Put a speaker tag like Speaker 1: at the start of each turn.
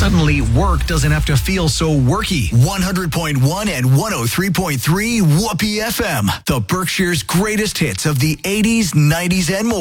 Speaker 1: Suddenly, work doesn't have to feel so worky. 100.1 and 103.3 Whoopee FM. The Berkshire's greatest hits of the 80s, 90s, and more.